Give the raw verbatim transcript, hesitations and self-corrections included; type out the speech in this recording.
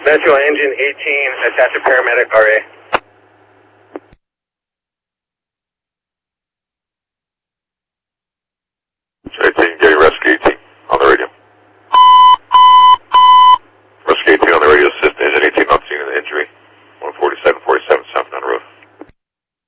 Metro Engine eighteen, attach a paramedic R A.